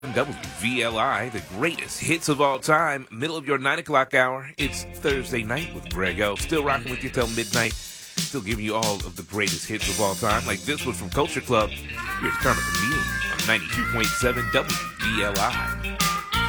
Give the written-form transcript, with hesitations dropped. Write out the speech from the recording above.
WVLI, the greatest hits of all time, middle of your 9 o'clock hour. It's Thursday night with Greg O. Still rocking with you till midnight. Still giving you all of the greatest hits of all time, like this one from Culture Club. Here's Carmen Camille on 92.7 WVLI.